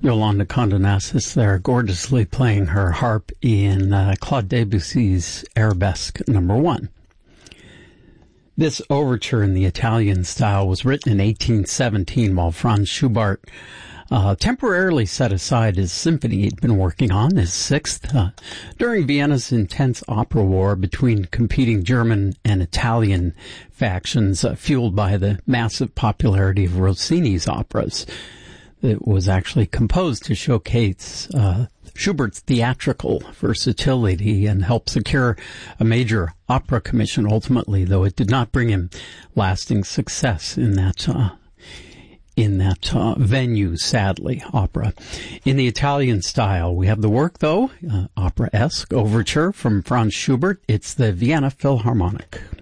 Yolanda Condonassis there, gorgeously playing her harp in Claude Debussy's Arabesque No. 1. This overture in the Italian style was written in 1817 while Franz Schubert temporarily set aside his symphony he'd been working on, his sixth, during Vienna's intense opera war between competing German and Italian factions, fueled by the massive popularity of Rossini's operas. It was actually composed to showcase Schubert's theatrical versatility and help secure a major opera commission ultimately, though it did not bring him lasting success in that venue, sadly, opera. In the Italian style, we have the work, though, opera-esque overture from Franz Schubert. It's the Vienna Philharmonic.